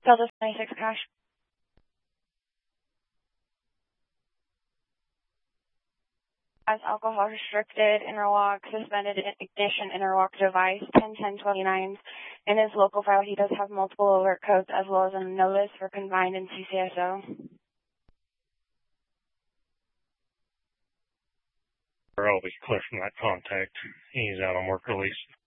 Delta 96 Cash. As alcohol restricted interlock, suspended ignition interlock device 101029. In his local file, he does have multiple alert codes as well as a notice for confined in CCSO. We're always clear from that contact. He's out on work release.